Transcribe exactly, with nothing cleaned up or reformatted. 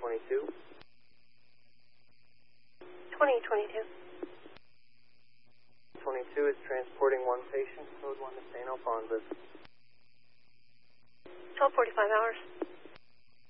twenty-two. twenty twenty-two. twenty-two is transporting one patient, code one to Saint Alphonsus. twelve forty-five hours.